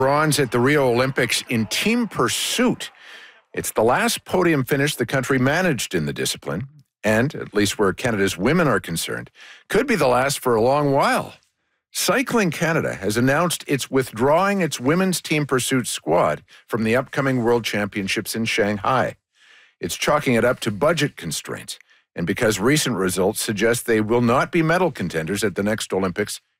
Bronze at the Rio Olympics in team pursuit. It's the last podium finish the country managed in the discipline, and, at least where Canada's women are concerned, could be the last for a long while. Cycling Canada has announced it's withdrawing its women's team pursuit squad from the upcoming World Championships in Shanghai. It's chalking it up to budget constraints, and because recent results suggest they will not be medal contenders at the next Olympics